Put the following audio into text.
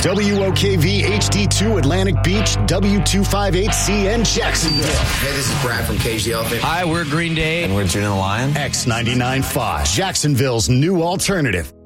WOKV HD2 Atlantic Beach, W258CN Jacksonville. Hey, this is Brad from Cage the Elephant. Hi, we're Green Day. And we're Juno the Lion. X99.5, Jacksonville's new alternative.